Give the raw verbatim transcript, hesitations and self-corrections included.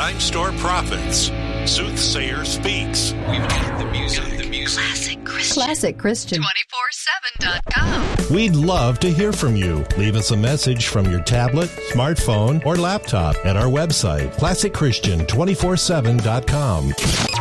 Dime Store Prophets. Soothsayer Speaks. We've got the music. The music. Classic Christian. Classic Christian. two four seven dot com. We'd love to hear from you. Leave us a message from your tablet, smartphone, or laptop at our website, classic christian two four seven dot com.